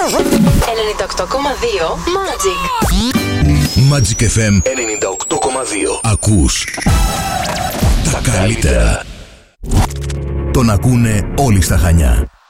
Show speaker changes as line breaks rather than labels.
Magic FM 98,2. Ακούς τα καλύτερα. Τον ακούνε όλοι στα Χανιά.